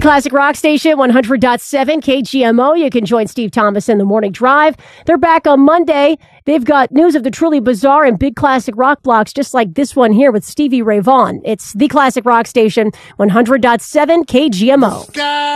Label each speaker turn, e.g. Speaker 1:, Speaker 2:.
Speaker 1: Classic Rock Station, 100.7 KGMO. You can join Steve Thomas in the morning drive. They're back on Monday. They've got news of the truly bizarre and big classic rock blocks, just like this one here with Stevie Ray Vaughan. It's the Classic Rock Station, 100.7 KGMO.